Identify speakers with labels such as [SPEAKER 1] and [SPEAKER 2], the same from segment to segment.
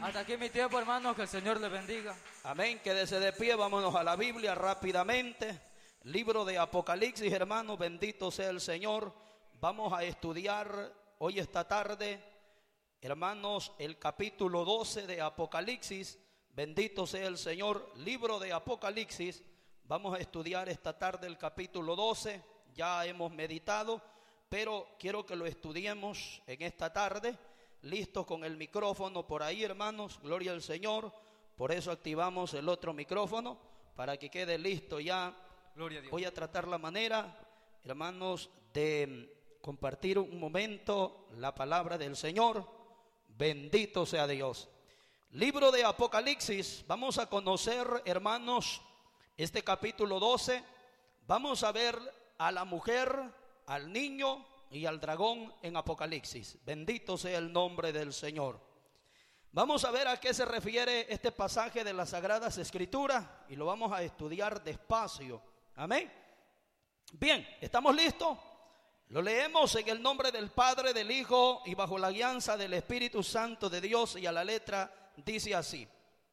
[SPEAKER 1] Hasta aquí mi tiempo, hermanos, que el Señor les bendiga.
[SPEAKER 2] Amén, quédese de pie, vámonos a la Biblia rápidamente. Libro de Apocalipsis, hermanos, bendito sea el Señor. Vamos a estudiar hoy esta tarde, hermanos, el capítulo 12 de Apocalipsis. Bendito sea el Señor. Libro de Apocalipsis, vamos a estudiar esta tarde el capítulo 12. Ya hemos meditado, pero quiero que lo estudiemos en esta tarde. Listos con el micrófono por ahí, hermanos, gloria al Señor. Por eso activamos el otro micrófono, para que quede listo ya.
[SPEAKER 1] Gloria a Dios.
[SPEAKER 2] Voy a tratar la manera, hermanos, de compartir un momento la palabra del Señor. Bendito sea Dios. Libro de Apocalipsis, vamos a conocer, hermanos, este capítulo 12. Vamos a ver a la mujer, al niño y al dragón en Apocalipsis. Bendito sea el nombre del Señor. Vamos a ver a qué se refiere este pasaje de las Sagradas Escrituras y lo vamos a estudiar despacio. Amén. Bien, ¿estamos listos? Lo leemos en el nombre del Padre, del Hijo y bajo la guianza del Espíritu Santo de Dios, y a la letra dice así: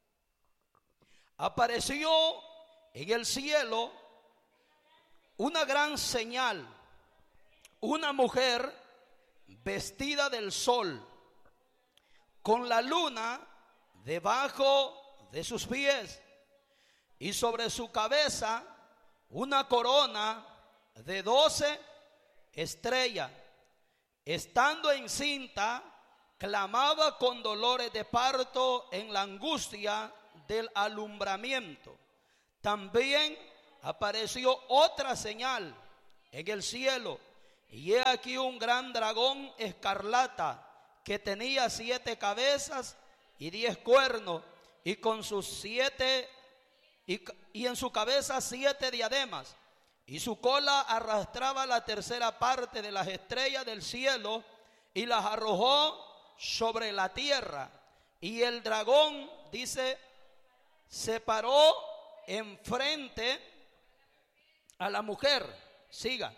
[SPEAKER 2] apareció en el cielo una gran señal, una mujer vestida del sol, con la luna debajo de sus pies, y sobre su cabeza una corona de 12 estrellas. Estando encinta, clamaba con dolores de parto en la angustia del alumbramiento. También apareció otra señal en el cielo, y he aquí un gran dragón escarlata, que tenía 7 cabezas y 10 cuernos, y con sus 7 y en su cabeza 7 diademas, y su cola arrastraba la tercera parte de las estrellas del cielo y las arrojó sobre la tierra. Y el dragón, dice, se paró enfrente a la mujer, siga,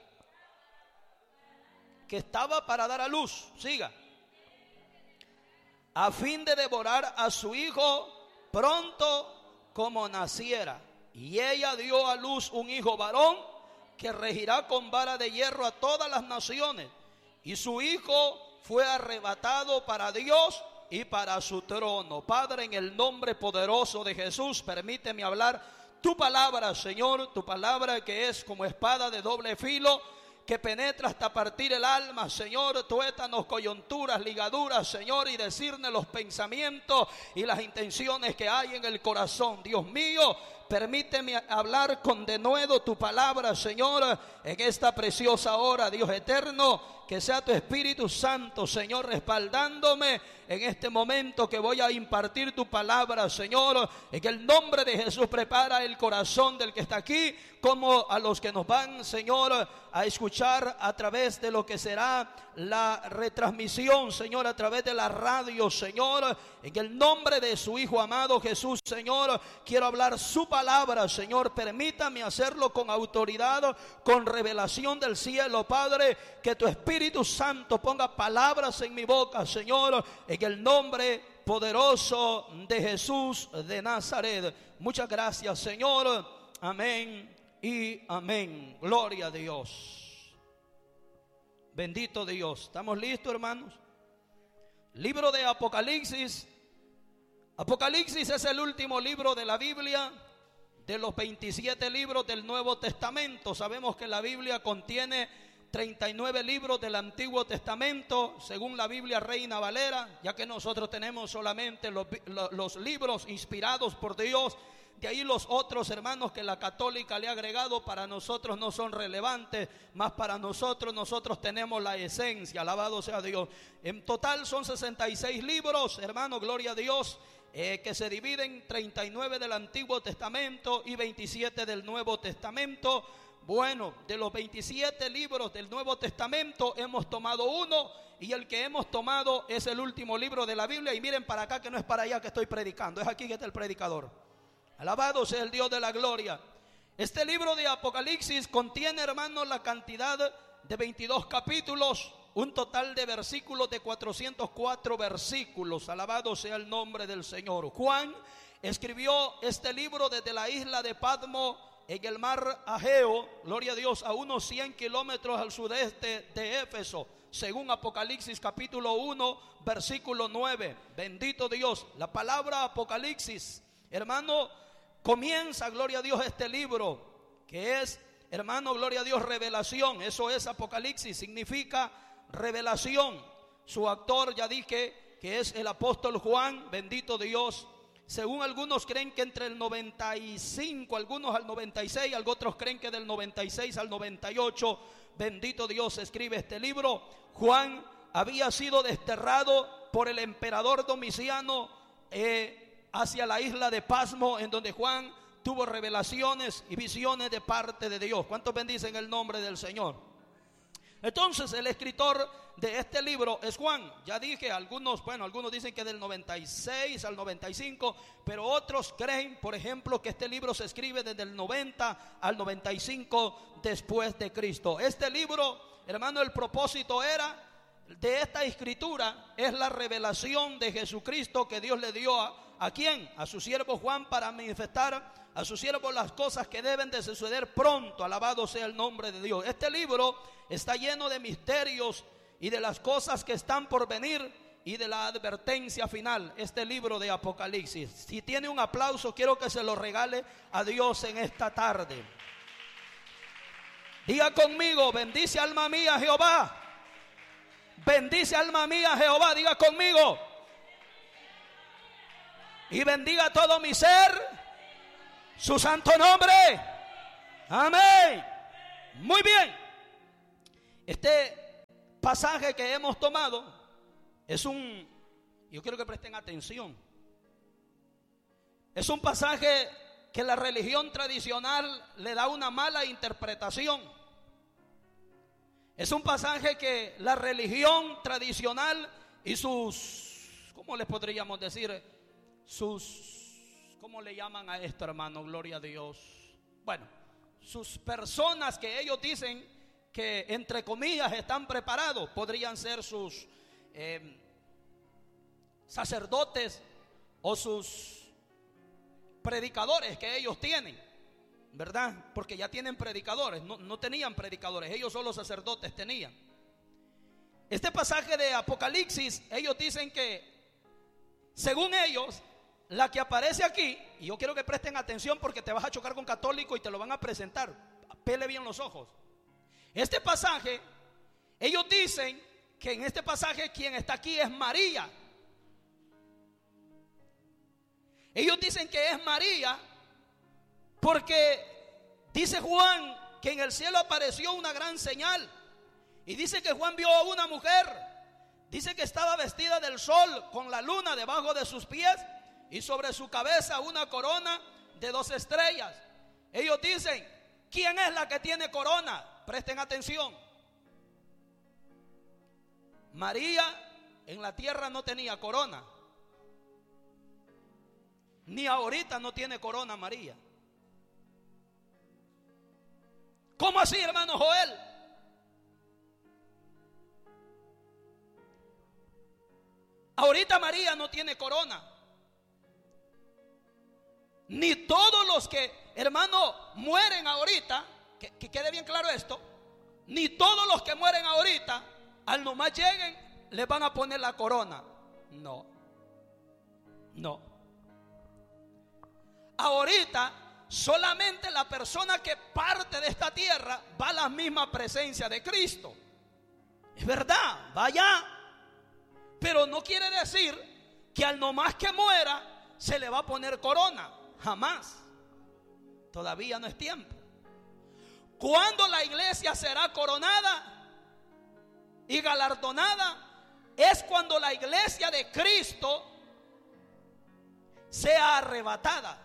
[SPEAKER 2] que estaba para dar a luz, siga, a fin de devorar a su hijo pronto como naciera. Y ella dio a luz un hijo varón, que regirá con vara de hierro a todas las naciones. Y su hijo fue arrebatado para Dios y para su trono. Padre, en el nombre poderoso de Jesús, permíteme hablar tu palabra, Señor, tu palabra que es como espada de doble filo, que penetra hasta partir el alma, Señor, tuétanos, coyunturas, ligaduras, Señor, y decirnos los pensamientos y las intenciones que hay en el corazón. Dios mío, permíteme hablar con denuedo tu palabra, Señor, en esta preciosa hora, Dios eterno. Que sea tu Espíritu Santo, Señor, respaldándome en este momento que voy a impartir tu palabra, Señor. En el nombre de Jesús, prepara el corazón del que está aquí, como a los que nos van, Señor, a escuchar a través de lo que será la retransmisión, Señor, a través de la radio, Señor. En el nombre de su Hijo amado Jesús, Señor, quiero hablar su palabra, Señor. Permítame hacerlo con autoridad, con revelación del cielo, Padre. Que tu Espíritu Santo ponga palabras en mi boca, Señor, en el nombre poderoso de Jesús de Nazaret. Muchas gracias, Señor. Amén y amén. Gloria a Dios. Bendito Dios. ¿Estamos listos, hermanos? Libro de Apocalipsis. Apocalipsis es el último libro de la Biblia, de los 27 libros del Nuevo Testamento. Sabemos que la Biblia contiene 39 libros del Antiguo Testamento, según la Biblia Reina Valera, ya que nosotros tenemos solamente los libros inspirados por Dios. De ahí los otros, hermanos, que la católica le ha agregado, para nosotros no son relevantes, más para nosotros tenemos la esencia, alabado sea Dios. En total son 66 libros, hermanos, gloria a Dios, que se dividen en 39 del Antiguo Testamento y 27 del Nuevo Testamento. Bueno, de los 27 libros del Nuevo Testamento hemos tomado uno, y el que hemos tomado es el último libro de la Biblia. Y miren para acá, que no es para allá que estoy predicando, es aquí que está el predicador. Alabado sea el Dios de la gloria. Este libro de Apocalipsis contiene, hermanos, la cantidad de 22 capítulos. un total de versículos de 404 versículos. Alabado sea el nombre del Señor. Juan escribió este libro desde la isla de Patmos en el mar Egeo, gloria a Dios, a unos 100 kilómetros al sudeste de Éfeso, según Apocalipsis capítulo 1 versículo 9. Bendito Dios. La palabra Apocalipsis, hermano, comienza, gloria a Dios, este libro que es, hermano, gloria a Dios, revelación. Eso es Apocalipsis, significa revelación. Su autor, ya dije, que es el apóstol Juan. Bendito Dios. Según algunos creen que entre el 95, algunos al 96, otros creen que del 96 al 98, bendito Dios, se escribe este libro. Juan había sido desterrado por el emperador Domiciano hacia la isla de Patmos, en donde Juan tuvo revelaciones y visiones de parte de Dios. ¿Cuántos bendicen el nombre del Señor? Entonces el escritor de este libro es Juan. Ya dije, algunos dicen que del 96 al 95, pero otros creen, por ejemplo, que este libro se escribe desde el 90 al 95 después de Cristo. Este libro, hermano, el propósito era de esta escritura es la revelación de Jesucristo que Dios le dio ¿a quién? A su siervo Juan, para manifestar a su siervo las cosas que deben de suceder pronto. Alabado sea el nombre de Dios. Este libro está lleno de misterios y de las cosas que están por venir y de la advertencia final. Este libro de Apocalipsis. Si tiene un aplauso, quiero que se lo regale a Dios en esta tarde. Diga conmigo: bendice alma mía Jehová. Bendice alma mía Jehová. Diga conmigo: y bendiga todo mi ser su santo nombre. Amén. Muy bien. Este pasaje que hemos tomado yo quiero que presten atención. Es un pasaje que la religión tradicional le da una mala interpretación. Es un pasaje que la religión tradicional y sus, ¿cómo les podríamos decir? ¿Cómo le llaman a esto, hermano? Gloria a Dios. Bueno, sus personas que ellos dicen que entre comillas están preparados, podrían ser sus sacerdotes o sus predicadores que ellos tienen, ¿verdad? Porque ya tienen predicadores. No tenían predicadores, ellos solo sacerdotes tenían. Este pasaje de Apocalipsis, ellos dicen que, según ellos, la que aparece aquí, y yo quiero que presten atención porque te vas a chocar con católico y te lo van a presentar, pele bien los ojos. Este pasaje, ellos dicen que en este pasaje quien está aquí es María. Ellos dicen que es María porque dice Juan que en el cielo apareció una gran señal. Y dice que Juan vio a una mujer. Dice que estaba vestida del sol con la luna debajo de sus pies y sobre su cabeza una corona de 2 estrellas. Ellos dicen: ¿quién es la que tiene corona? Presten atención. María en la tierra no tenía corona. Ni ahorita no tiene corona María. ¿Cómo así, hermano Joel? Ahorita María no tiene corona. Ni todos los que, hermano, mueren ahorita, que quede bien claro esto, ni todos los que mueren ahorita, al nomás lleguen, les van a poner la corona. No. Ahorita solamente la persona que parte de esta tierra va a la misma presencia de Cristo. Es verdad, vaya. Pero no quiere decir que al nomás que muera se le va a poner corona. Jamás. Todavía no es tiempo. ¿Cuándo la iglesia será coronada y galardonada? Es cuando la iglesia de Cristo sea arrebatada.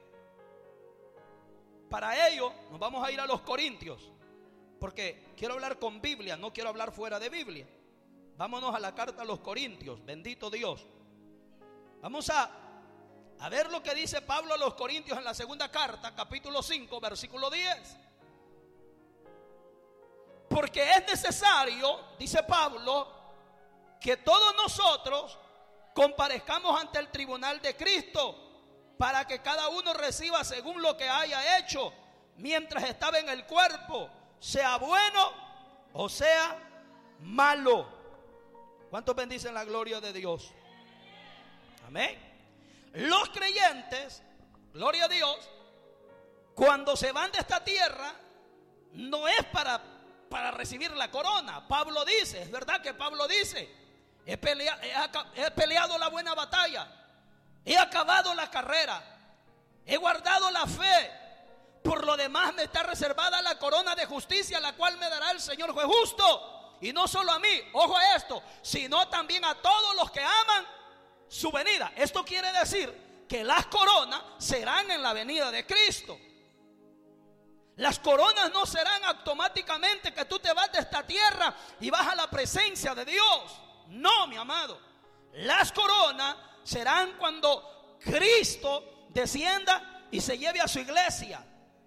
[SPEAKER 2] Para ello nos vamos a ir a los Corintios, porque quiero hablar con Biblia, no quiero hablar fuera de Biblia. Vámonos a la carta a los Corintios. Bendito Dios. Vamos a ver lo que dice Pablo a los Corintios en la segunda carta, capítulo 5, versículo 10. Porque es necesario, dice Pablo, que todos nosotros comparezcamos ante el tribunal de Cristo, para que cada uno reciba según lo que haya hecho mientras estaba en el cuerpo, sea bueno o sea malo. ¿Cuántos bendicen la gloria de Dios? Amén. Los creyentes, gloria a Dios, cuando se van de esta tierra, no es para recibir la corona. Pablo dice, es verdad que Pablo dice, he peleado la buena batalla, he acabado la carrera, he guardado la fe. Por lo demás me está reservada la corona de justicia, la cual me dará el Señor juez justo. Y no solo a mí, ojo a esto, sino también a todos los que aman su venida. Esto quiere decir que las coronas serán en la venida de Cristo. Las coronas no serán automáticamente que tú te vas de esta tierra y vas a la presencia de Dios. No, mi amado. Las coronas serán cuando Cristo descienda y se lleve a su iglesia.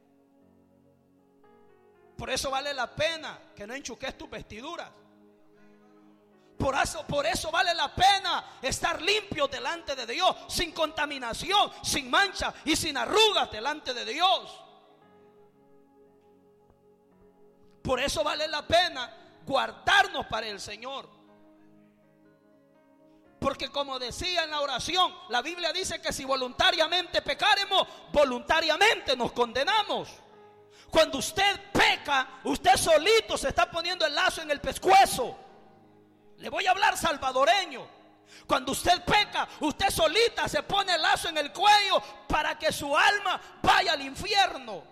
[SPEAKER 2] Por eso vale la pena que no enchuques tus vestiduras. Por eso vale la pena estar limpio delante de Dios, sin contaminación, sin mancha y sin arrugas delante de Dios. Por eso vale la pena guardarnos para el Señor. Porque como decía en la oración, la Biblia dice que si voluntariamente pecaremos, voluntariamente nos condenamos. Cuando usted peca, usted solito se está poniendo el lazo en el pescuezo. Le voy a hablar salvadoreño. Cuando usted peca, usted solita se pone el lazo en el cuello para que su alma vaya al infierno.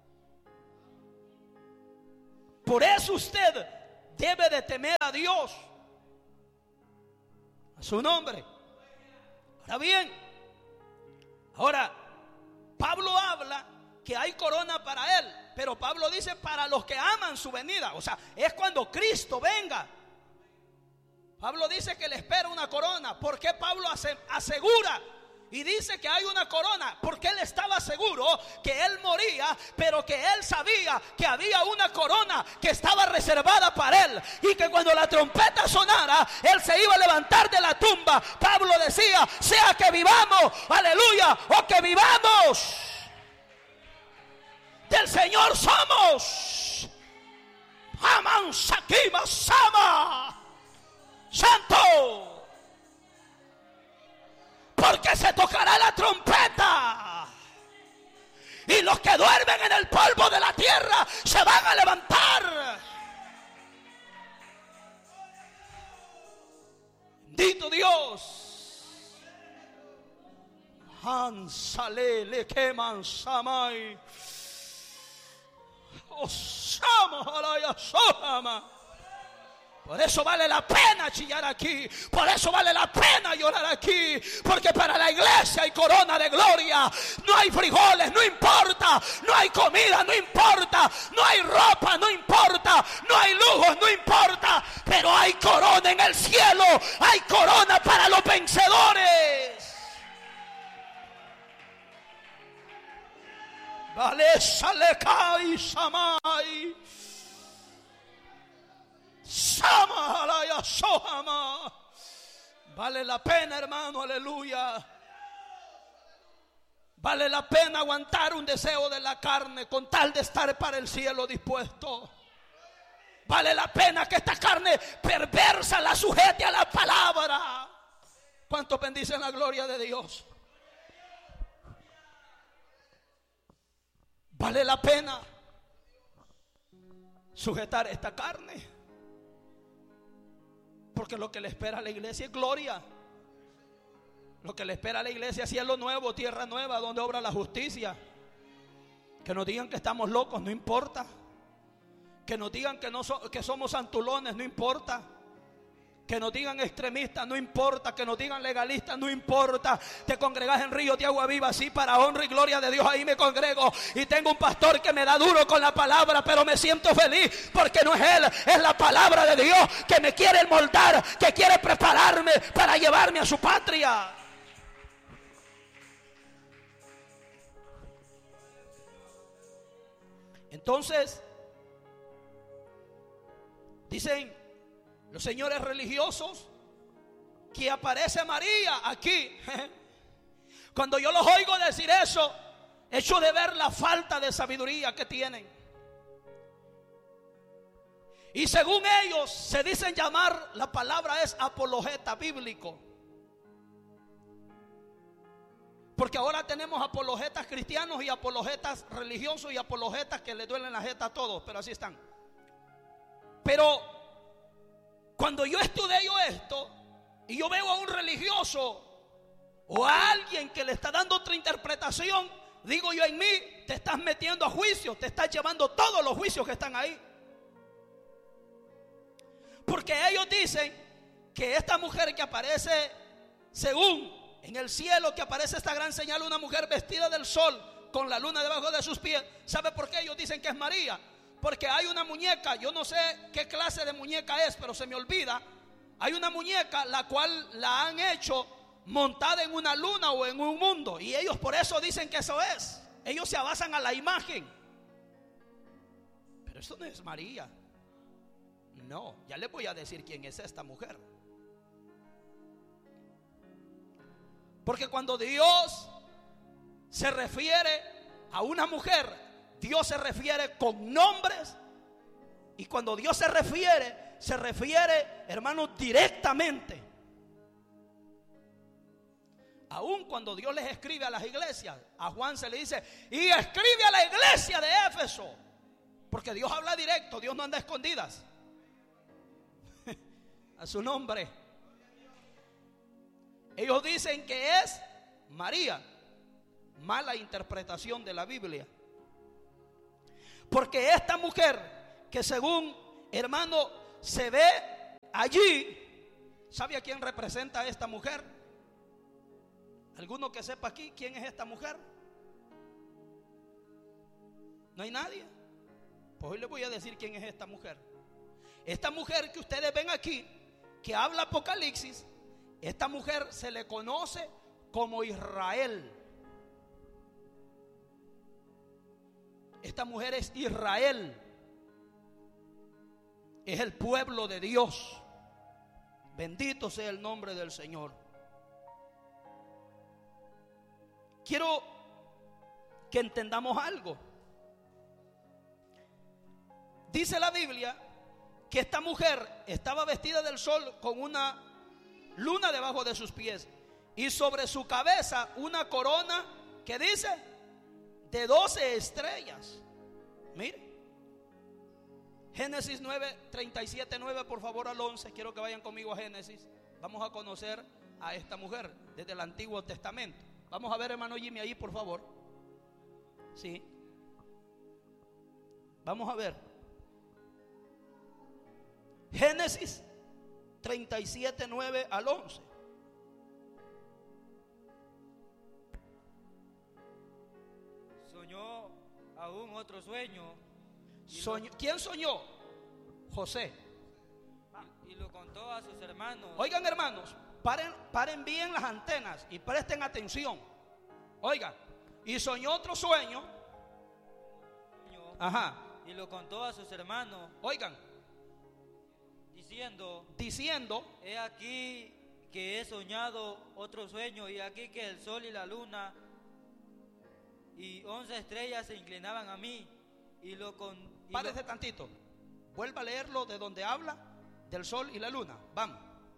[SPEAKER 2] Por eso usted debe de temer a Dios, a su nombre. Ahora bien, Pablo habla que hay corona para él, pero Pablo dice para los que aman su venida. O sea, es cuando Cristo venga. Pablo dice que le espera una corona. ¿Por qué Pablo asegura y dice que hay una corona? Porque él estaba seguro que él moría, pero que él sabía que había una corona que estaba reservada para él, y que cuando la trompeta sonara, él se iba a levantar de la tumba. Pablo decía, sea que vivamos, aleluya, o que vivamos, del Señor somos. Aman Sakima Sama Santo. Porque se tocará la trompeta y los que duermen en el polvo de la tierra se van a levantar. Bendito Dios. Hansale le queman samai. Osama alaya sohama. Por eso vale la pena chillar aquí. Por eso vale la pena llorar aquí. Porque para la iglesia hay corona de gloria. No hay frijoles, no importa. No hay comida, no importa. No hay ropa, no importa. No hay lujos, no importa. Pero hay corona en el cielo. Hay corona para los vencedores. Vale, sale, kai, samai. Sama, alaya, sohama. Vale la pena, hermano, aleluya. Vale la pena aguantar un deseo de la carne con tal de estar para el cielo dispuesto. Vale la pena que esta carne perversa la sujete a la palabra. ¿Cuántos bendicen la gloria de Dios? Vale la pena sujetar esta carne. Porque lo que le espera a la iglesia es gloria. Lo que le espera a la iglesia es cielo nuevo, tierra nueva, donde obra la justicia. Que nos digan que estamos locos, no importa. Que nos digan que somos santulones, no importa. Que nos digan extremistas, no importa. Que nos digan legalistas, no importa. Te congregas en Río de Agua Viva, sí, para honra y gloria de Dios. Ahí me congrego y tengo un pastor que me da duro con la palabra, pero me siento feliz porque no es él, es la palabra de Dios que me quiere moldar, que quiere prepararme para llevarme a su patria. Entonces, Dicen los señores religiosos que aparece María aquí. Cuando yo los oigo decir eso, echo de ver la falta de sabiduría que tienen. Y según ellos se dicen llamar, la palabra es apologeta bíblico. Porque ahora tenemos apologetas cristianos y apologetas religiosos y apologetas que le duelen la jeta a todos, pero así están. Pero cuando yo estudio esto y yo veo a un religioso o a alguien que le está dando otra interpretación, digo yo en mí, te estás metiendo a juicio, te estás llevando todos los juicios que están ahí. Porque ellos dicen que esta mujer que aparece, según en el cielo, que aparece esta gran señal, una mujer vestida del sol con la luna debajo de sus pies. ¿Sabe por qué ellos dicen que es María? Porque hay una muñeca, yo no sé qué clase de muñeca es, pero se me olvida. Hay una muñeca la cual la han hecho montada en una luna o en un mundo, y ellos por eso dicen que eso es. Ellos se basan a la imagen. Pero eso no es María. No, ya les voy a decir quién es esta mujer. Porque cuando Dios se refiere a una mujer, Dios se refiere con nombres. Y cuando Dios se refiere, hermanos, directamente. Aún cuando Dios les escribe a las iglesias, a Juan se le dice: y escribe a la iglesia de Éfeso. Porque Dios habla directo, Dios no anda a escondidas. A su nombre. Ellos dicen que es María. Mala interpretación de la Biblia. Porque esta mujer que según, hermano, se ve allí, ¿sabe a quién representa a esta mujer? ¿Alguno que sepa aquí quién es esta mujer? ¿No hay nadie? Pues hoy les voy a decir quién es esta mujer. Esta mujer que ustedes ven aquí, que habla Apocalipsis, esta mujer se le conoce como Israel. Esta mujer es Israel. Es el pueblo de Dios. Bendito sea el nombre del Señor. Quiero que entendamos algo. Dice la Biblia que esta mujer estaba vestida del sol con una luna debajo de sus pies y sobre su cabeza una corona que dice de 12 estrellas. Mire, Génesis 9, 37, 9, por favor al 11. Quiero que vayan conmigo a Génesis. Vamos a conocer a esta mujer desde el Antiguo Testamento. Vamos a ver, hermano Jimmy, ahí por favor. Sí. Vamos a ver Génesis 37, 9 al 11.
[SPEAKER 1] Soñó aún otro sueño.
[SPEAKER 2] ¿Quién soñó? José.
[SPEAKER 1] Y lo contó a sus hermanos.
[SPEAKER 2] Oigan, hermanos, paren bien las antenas y presten atención. Oigan, y soñó otro sueño. Ajá.
[SPEAKER 1] Y lo contó a sus hermanos.
[SPEAKER 2] Oigan, diciendo:
[SPEAKER 1] he aquí que he soñado otro sueño, y aquí que el sol y la luna y 11 estrellas se inclinaban a mí. Párese tantito.
[SPEAKER 2] Vuelva a leerlo de donde habla del sol y la luna. Vamos.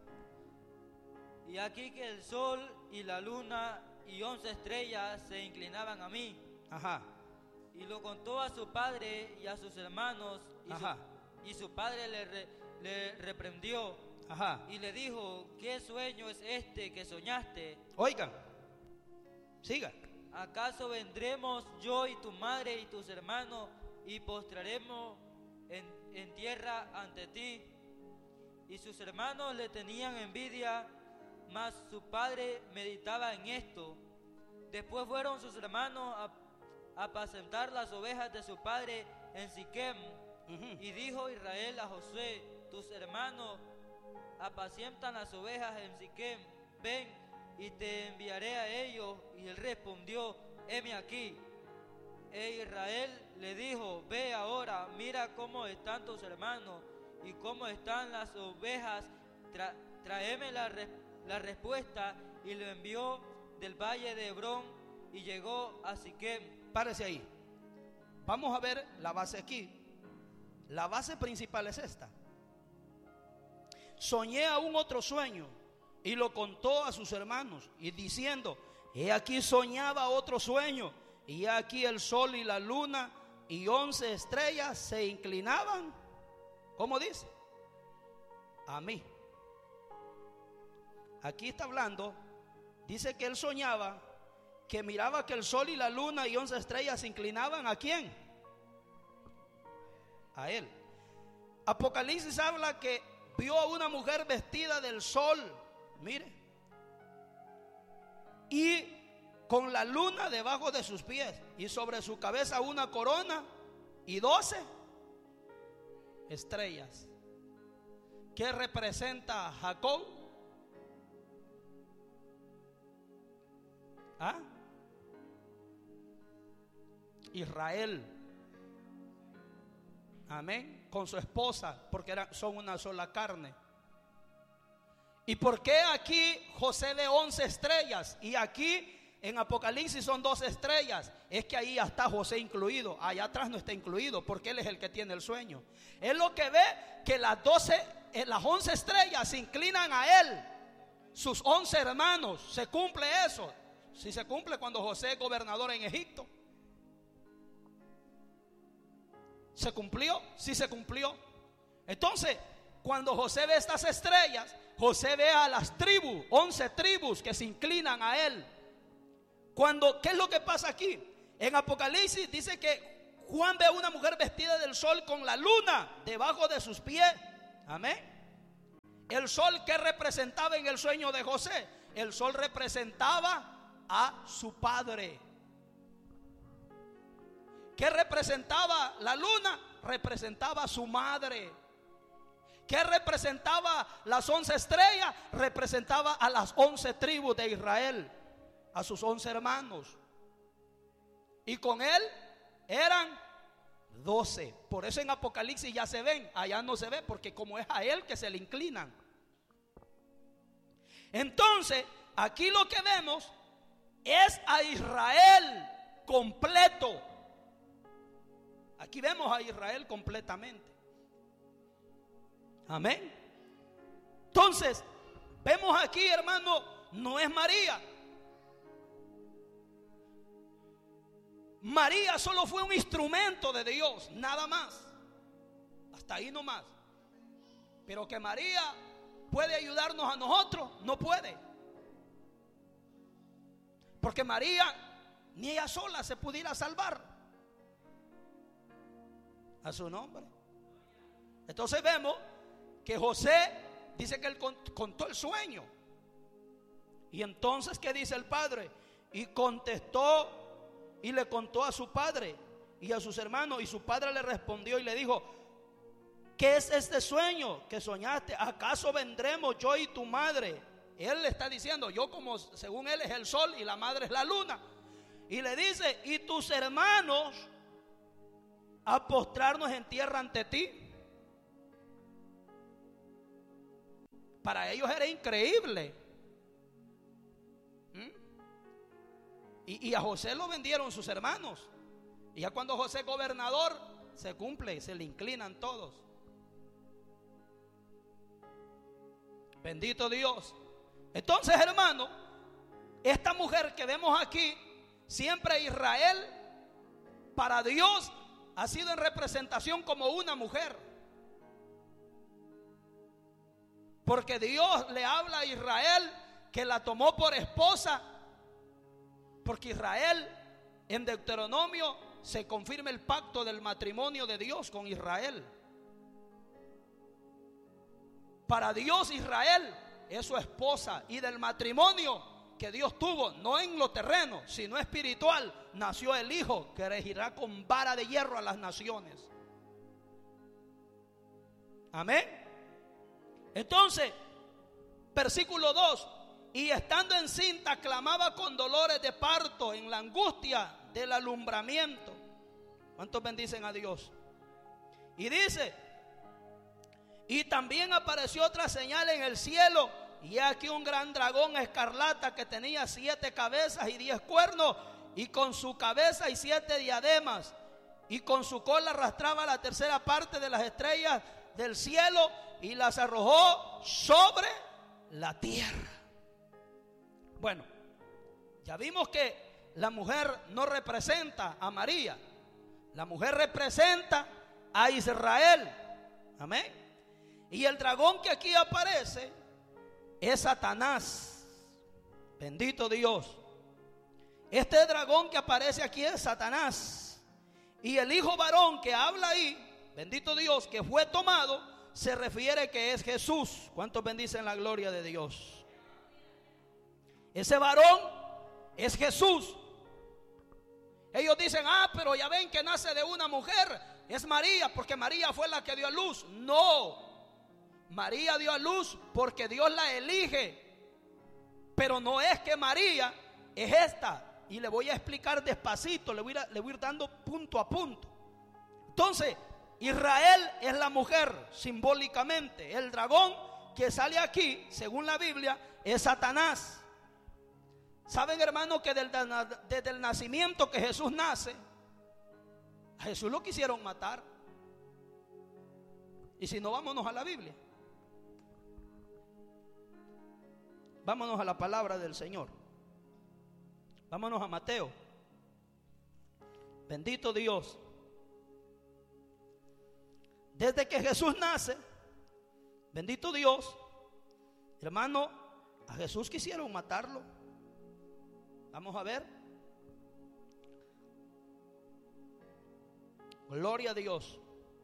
[SPEAKER 1] Y aquí que el sol y la luna y 11 estrellas se inclinaban a mí.
[SPEAKER 2] Ajá.
[SPEAKER 1] Y lo contó a su padre y a sus hermanos. Y su padre le reprendió.
[SPEAKER 2] Ajá.
[SPEAKER 1] Y le dijo: ¿qué sueño es este que soñaste?
[SPEAKER 2] Oigan, siga.
[SPEAKER 1] ¿Acaso vendremos yo y tu madre y tus hermanos y postraremos en tierra ante ti? Y sus hermanos le tenían envidia, mas su padre meditaba en esto. Después fueron sus hermanos a apacentar las ovejas de su padre en Siquem. Y dijo Israel a Josué: tus hermanos apacientan las ovejas en Siquem, ven y te enviaré a ellos. Y él respondió: heme aquí. E Israel le dijo: ve ahora, mira cómo están tus hermanos ¿Y cómo están las ovejas? Tráeme la respuesta. Y lo envió del valle de Hebrón y llegó a Siquem.
[SPEAKER 2] Párese ahí. Vamos a ver la base aquí. La base principal es esta. Soñé aún otro sueño y lo contó a sus hermanos y diciendo: he aquí soñaba otro sueño, y aquí el sol y la luna y 11 estrellas se inclinaban. ¿Cómo dice? A mí. Aquí está hablando, dice que él soñaba que miraba que el sol y la luna y 11 estrellas se inclinaban. ¿A quién? A él. Apocalipsis habla que vio a una mujer vestida del sol, mire, y con la luna debajo de sus pies, y sobre su cabeza una corona y 12 estrellas. ¿Qué representa a Jacob? ¿Ah? Israel. Amén. Con su esposa, porque son una sola carne. ¿Y por qué aquí José ve 11 estrellas y aquí en Apocalipsis son 12 estrellas? Es que ahí ya está José incluido, allá atrás no está incluido, porque él es el que tiene el sueño. Él lo que ve que las 11 estrellas se inclinan a él, sus 11 hermanos. ¿Se cumple eso? Si se cumple cuando José es gobernador en Egipto. ¿Se cumplió? Sí se cumplió. Entonces, cuando José ve estas estrellas, José ve a las tribus, 11 tribus que se inclinan a él. ¿Qué es lo que pasa aquí? En Apocalipsis dice que Juan ve a una mujer vestida del sol con la luna debajo de sus pies. Amén. El sol, ¿qué representaba en el sueño de José? El sol representaba a su padre. ¿Qué representaba la luna? Representaba a su madre. ¿Qué representaba las 11 estrellas? Representaba a las 11 tribus de Israel, a sus 11 hermanos. Y con él eran 12. Por eso en Apocalipsis ya se ven, allá no se ve, porque como es a él que se le inclinan. Entonces, aquí lo que vemos es a Israel completo. Aquí vemos a Israel completamente. Amén. Entonces, vemos aquí, hermano, no es María. María solo fue un instrumento de Dios, nada más. Hasta ahí nomás. Pero que María puede ayudarnos a nosotros, no puede. Porque María ni ella sola se pudiera salvar. A su nombre. Entonces vemos que José dice que él contó el sueño. Y entonces, ¿qué dice el padre? Y contestó y le contó a su padre y a sus hermanos. Y su padre le respondió y le dijo: ¿qué es este sueño que soñaste? ¿Acaso vendremos yo y tu madre? Él le está diciendo, yo como según él es el sol y la madre es la luna. Y le dice: y tus hermanos a postrarnos en tierra ante ti. Para ellos era increíble. Y a José lo vendieron sus hermanos. Y ya cuando José es gobernador, se cumple, se le inclinan todos. Bendito Dios. Entonces, hermano, esta mujer que vemos aquí, siempre Israel, para Dios ha sido en representación como una mujer. Porque Dios le habla a Israel que la tomó por esposa. Porque Israel, en Deuteronomio, se confirma el pacto del matrimonio de Dios con Israel. Para Dios, Israel es su esposa. Y del matrimonio que Dios tuvo, no en lo terreno, sino espiritual, nació el Hijo que regirá con vara de hierro a las naciones. Amén. Entonces, versículo 2: y estando encinta clamaba con dolores de parto en la angustia del alumbramiento. ¿Cuántos bendicen a Dios? Y dice: Y también apareció otra señal en el cielo, y aquí un gran dragón escarlata que tenía 7 cabezas y 10 cuernos, y con su cabeza y 7 diademas, y con su cola arrastraba la tercera parte de las estrellas del cielo y las arrojó sobre la tierra. Bueno, ya vimos que la mujer no representa a María, la mujer representa a Israel. Amén. Y el dragón que aquí aparece es Satanás. Bendito Dios. Este dragón que aparece aquí es Satanás. Y el hijo varón que habla ahí, bendito Dios, que fue tomado, se refiere que es Jesús. ¿Cuántos bendicen la gloria de Dios? Ese varón es Jesús. Ellos dicen, pero ya ven que nace de una mujer, es María, porque María fue la que dio a luz. No, María dio a luz porque Dios la elige. Pero no es que María es esta. Y le voy a explicar despacito, le voy a ir dando punto a punto. Entonces, Israel es la mujer simbólicamente. El dragón que sale aquí, según la Biblia, es Satanás. ¿Saben, hermano, que desde el nacimiento que Jesús nace, a Jesús lo quisieron matar? Y si no, vámonos a la Biblia. Vámonos a la palabra del Señor. Vámonos a Mateo. Bendito Dios. Desde que Jesús nace, bendito Dios, hermano, a Jesús quisieron matarlo. Vamos a ver. Gloria a Dios.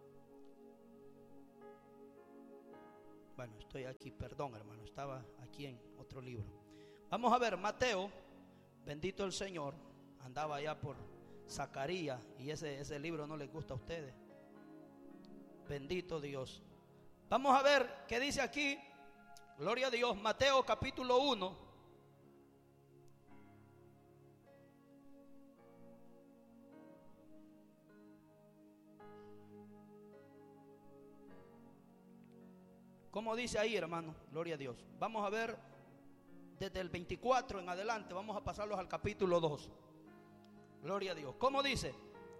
[SPEAKER 2] Bueno, estoy aquí, perdón, hermano, estaba aquí en otro libro. Vamos a ver, Mateo, bendito el Señor, andaba allá por Zacarías y ese libro no les gusta a ustedes. Bendito Dios. Vamos a ver qué dice aquí. Gloria a Dios, Mateo capítulo 1. ¿Cómo dice ahí, hermano? Gloria a Dios. Vamos a ver desde el 24 en adelante. Vamos a pasarlos al capítulo 2. Gloria a Dios. ¿Cómo dice?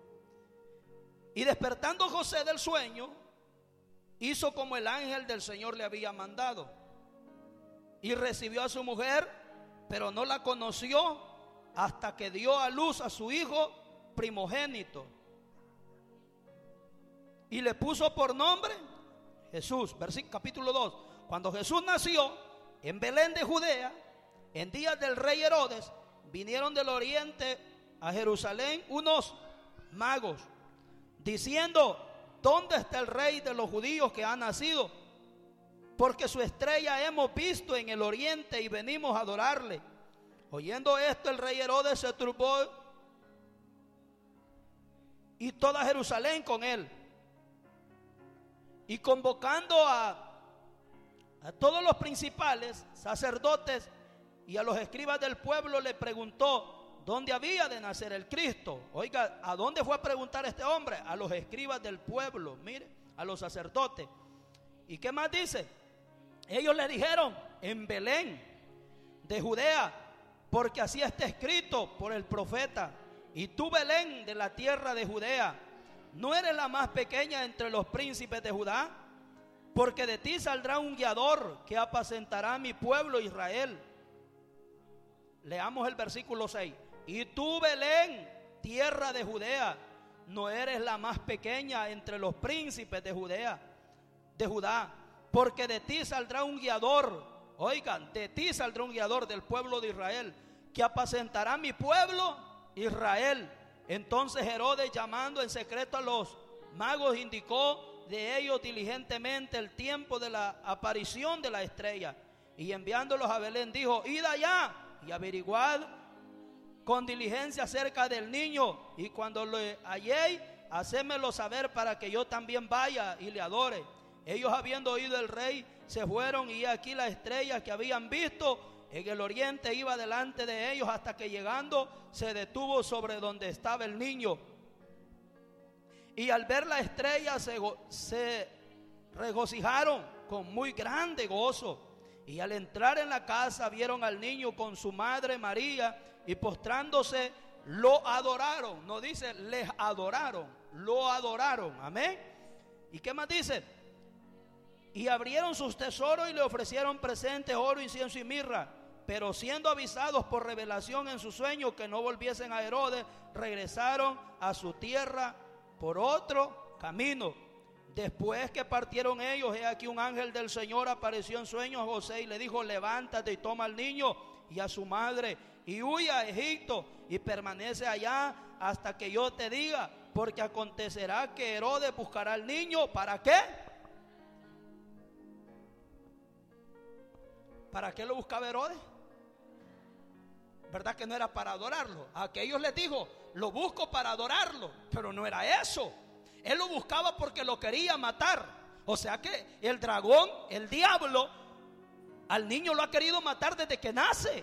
[SPEAKER 2] Y despertando José del sueño, hizo como el ángel del Señor le había mandado. Y recibió a su mujer, pero no la conoció hasta que dio a luz a su hijo primogénito. Y le puso por nombre Jesús. Capítulo 2. Cuando Jesús nació en Belén de Judea, en días del rey Herodes, vinieron del oriente a Jerusalén unos magos, diciendo: ¿dónde está el rey de los judíos que ha nacido? Porque su estrella hemos visto en el oriente y venimos a adorarle. Oyendo esto, el rey Herodes se turbó, y toda Jerusalén con él. Y convocando a todos los principales sacerdotes y a los escribas del pueblo, le preguntó dónde había de nacer el Cristo. Oiga, ¿a dónde fue a preguntar este hombre? A los escribas del pueblo, mire, a los sacerdotes. ¿Y qué más dice? Ellos le dijeron: en Belén de Judea, porque así está escrito por el profeta: y tú, Belén, de la tierra de Judea, no eres la más pequeña entre los príncipes de Judá, porque de ti saldrá un guiador que apacentará a mi pueblo Israel. Leamos el versículo 6. Y tú, Belén, tierra de Judea, no eres la más pequeña entre los príncipes de Judá, porque de ti saldrá un guiador. Oigan, de ti saldrá un guiador del pueblo de Israel, que apacentará a mi pueblo Israel. Entonces Herodes, llamando en secreto a los magos, indicó de ellos diligentemente el tiempo de la aparición de la estrella, y enviándolos a Belén dijo: id allá y averiguad con diligencia acerca del niño, y cuando lo halléis, hacémelo saber para que yo también vaya y le adore. Ellos, habiendo oído el rey, se fueron, y aquí la estrella que habían visto en el oriente iba delante de ellos, hasta que llegando se detuvo sobre donde estaba el niño. Y al ver la estrella se regocijaron con muy grande gozo. Y al entrar en la casa vieron al niño con su madre María, y postrándose lo adoraron. No dice les adoraron, lo adoraron. Amén. ¿Y qué más dice? Y abrieron sus tesoros y le ofrecieron presentes, oro, incienso y mirra. Pero siendo avisados por revelación en su sueño que no volviesen a Herodes, regresaron a su tierra por otro camino. Después que partieron ellos, he aquí un ángel del Señor apareció en sueños a José y le dijo: levántate y toma al niño y a su madre y huye a Egipto y permanece allá hasta que yo te diga, porque acontecerá que Herodes buscará al niño. ¿Para qué? ¿Para qué lo buscaba Herodes? ¿Verdad que no era para adorarlo? A aquellos les dijo: lo busco para adorarlo, pero no era eso. Él lo buscaba porque lo quería matar. O sea que el dragón, el diablo, al niño lo ha querido matar desde que nace,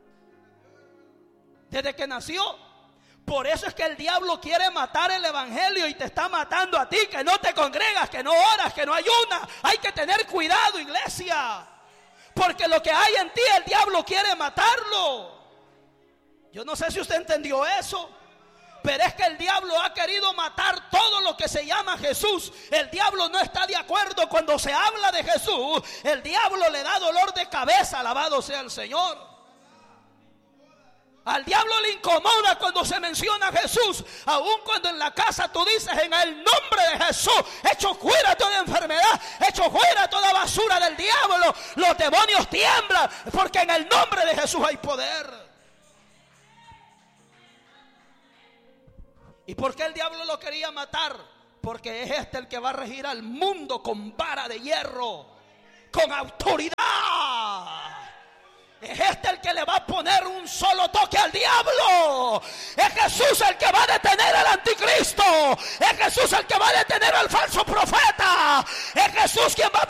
[SPEAKER 2] desde que nació. Por eso es que el diablo quiere matar el evangelio y te está matando a ti, que no te congregas, que no oras, que no ayunas. Hay que tener cuidado, iglesia, porque lo que hay en ti el diablo quiere matarlo. Yo no sé si usted entendió eso, pero es que el diablo ha querido matar todo lo que se llama Jesús. El diablo no está de acuerdo cuando se habla de Jesús. El diablo le da dolor de cabeza, alabado sea el Señor. Al diablo le incomoda cuando se menciona a Jesús, aun cuando en la casa tú dices: en el nombre de Jesús, echo fuera toda enfermedad, echo fuera toda basura del diablo. Los demonios tiemblan, porque en el nombre de Jesús hay poder. ¿Y por qué el diablo lo quería matar? Porque es este el que va a regir al mundo con vara de hierro, con autoridad. Es este el que le va a poner un solo toque al diablo. Es Jesús el que va a detener al anticristo. Es Jesús el que va a detener al falso profeta. Es Jesús quien va a